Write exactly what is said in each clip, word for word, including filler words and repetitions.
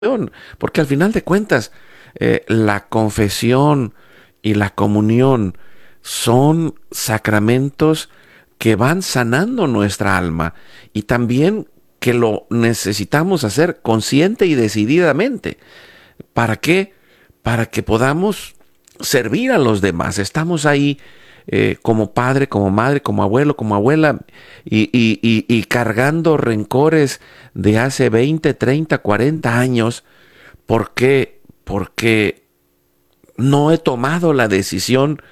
porque al final de cuentas, eh, la confesión y la comunión son sacramentos que van sanando nuestra alma y también que lo necesitamos hacer consciente y decididamente. ¿Para qué? Para que podamos servir a los demás. Estamos ahí eh, como padre, como madre, como abuelo, como abuela, y, y, y, y cargando rencores de hace veinte, treinta, cuarenta años. ¿Por qué? Porque no he tomado la decisión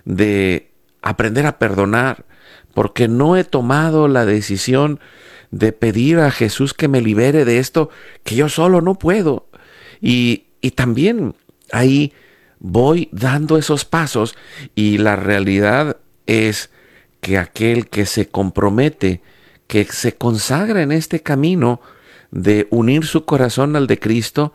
de aprender a perdonar, porque no he tomado la decisión de pedir a Jesús que me libere de esto que yo solo no puedo. Y, y también ahí voy dando esos pasos y la realidad es que aquel que se compromete, que se consagra en este camino de unir su corazón al de Cristo,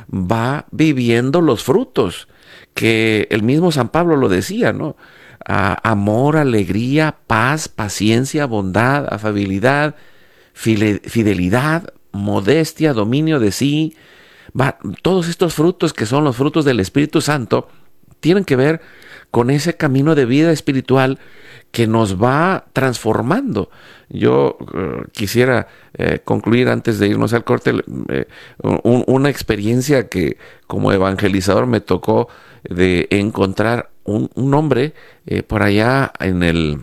va viviendo los frutos, que el mismo San Pablo lo decía, ¿no? A- amor, alegría, paz, paciencia, bondad, afabilidad, file- fidelidad, modestia, dominio de sí. Va, todos estos frutos que son los frutos del Espíritu Santo tienen que ver con ese camino de vida espiritual que nos va transformando. Yo eh, quisiera eh, concluir antes de irnos al corte eh, un- una experiencia que como evangelizador me tocó de encontrar un, un hombre eh, por allá en el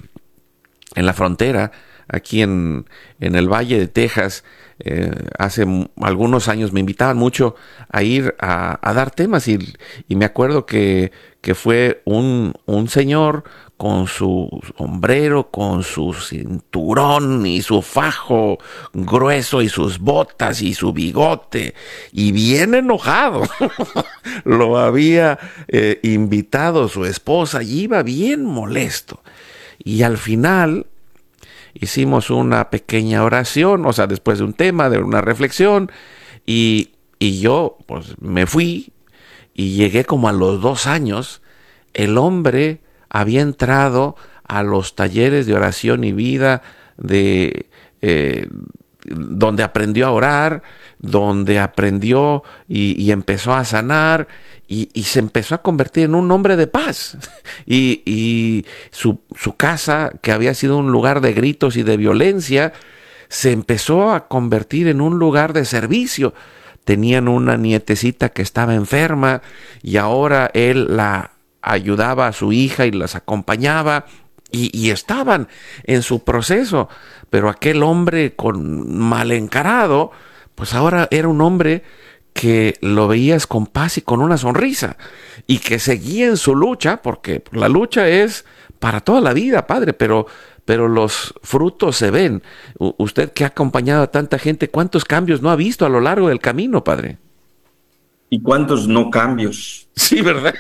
en la frontera, aquí en, en el Valle de Texas. Eh, hace m- algunos años me invitaban mucho a ir a, a dar temas y, y me acuerdo que, que fue un, un señor con su sombrero, con su cinturón y su fajo grueso y sus botas y su bigote y bien enojado. Lo había eh, invitado su esposa y iba bien molesto. Y al final hicimos una pequeña oración, o sea, después de un tema, de una reflexión, y, y yo pues me fui y llegué como a los dos años. El hombre había entrado a los talleres de oración y vida de eh, donde aprendió a orar, donde aprendió y, y empezó a sanar y, y se empezó a convertir en un hombre de paz. Y, y su, su casa, que había sido un lugar de gritos y de violencia, se empezó a convertir en un lugar de servicio. Tenían una nietecita que estaba enferma y ahora él la ayudaba a su hija y las acompañaba y, y estaban en su proceso. Pero aquel hombre con mal encarado, pues ahora era un hombre que lo veías con paz y con una sonrisa y que seguía en su lucha, porque la lucha es para toda la vida, padre, pero, pero los frutos se ven. U- usted que ha acompañado a tanta gente, ¿cuántos cambios no ha visto a lo largo del camino, padre? ¿Y cuántos no cambios? Sí, ¿verdad?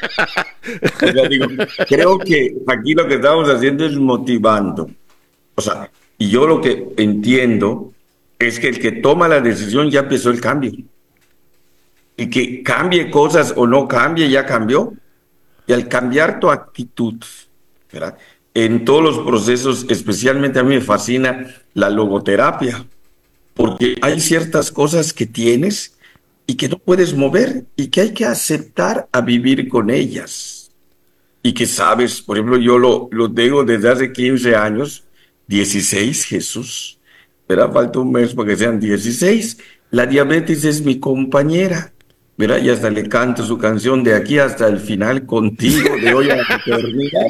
O sea, digo, creo que aquí lo que estamos haciendo es motivando. O sea, y yo lo que entiendo es que el que toma la decisión ya empezó el cambio. Y que cambie cosas o no cambie, ya cambió. Y al cambiar tu actitud, ¿verdad? En todos los procesos, especialmente a mí me fascina la logoterapia, porque hay ciertas cosas que tienes y que no puedes mover y que hay que aceptar a vivir con ellas. Y que sabes, por ejemplo, yo lo, lo tengo desde hace quince años, dieciséis, Jesús, ¿verdad? Falta un mes para que sean dieciséis. La diabetes es mi compañera, ¿verdad? Y hasta le canto su canción de aquí hasta el final contigo, de hoy a la eternidad.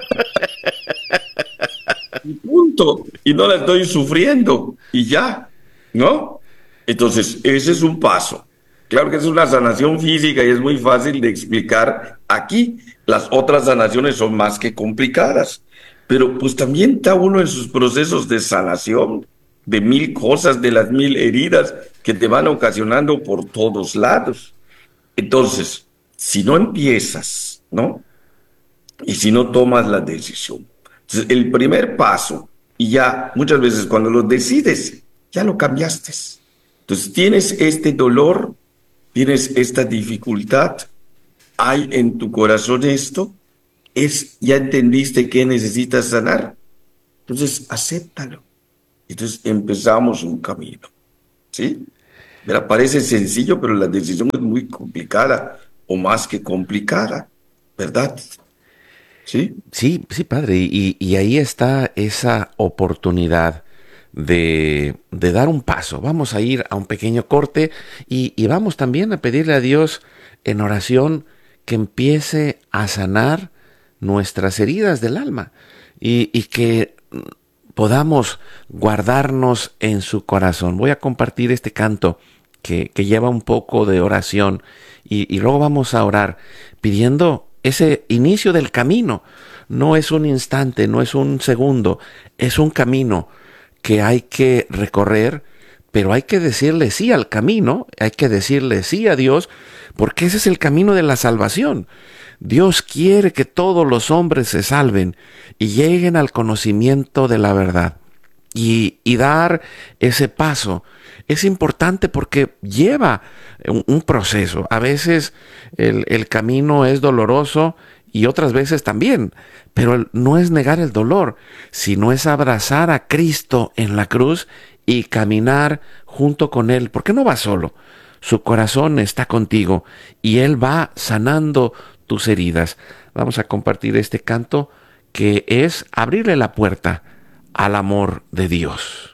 Y punto. Y no la estoy sufriendo. Y ya, ¿no? Entonces, ese es un paso. Claro que es una sanación física y es muy fácil de explicar aquí. Las otras sanaciones son más que complicadas. Pero pues también está uno en sus procesos de sanación de mil cosas, de las mil heridas que te van ocasionando por todos lados. Entonces, si no empiezas, ¿no? Y si no tomas la decisión. Entonces, el primer paso, y ya muchas veces cuando lo decides, ya lo cambiaste. Entonces, tienes este dolor, tienes esta dificultad, hay en tu corazón esto, es, ya entendiste que necesitas sanar, entonces acéptalo. Entonces empezamos un camino, ¿sí? ¿Verdad? Parece sencillo, pero la decisión es muy complicada o más que complicada, ¿verdad? Sí. Sí, sí, padre, y, y ahí está esa oportunidad de, de dar un paso. Vamos a ir a un pequeño corte y, y vamos también a pedirle a Dios en oración que empiece a sanar nuestras heridas del alma y, y que podamos guardarnos en su corazón. Voy a compartir este canto que, que lleva un poco de oración y, y luego vamos a orar pidiendo ese inicio del camino. No es un instante, no es un segundo, es un camino que hay que recorrer, pero hay que decirle sí al camino, hay que decirle sí a Dios, porque ese es el camino de la salvación. Dios quiere que todos los hombres se salven y lleguen al conocimiento de la verdad. Y, y dar ese paso es importante porque lleva un, un proceso. A veces el, el camino es doloroso y otras veces también, pero no es negar el dolor, sino es abrazar a Cristo en la cruz y caminar junto con Él, porque no va solo. Su corazón está contigo y Él va sanando tus heridas. Vamos a compartir este canto que es abrirle la puerta al amor de Dios.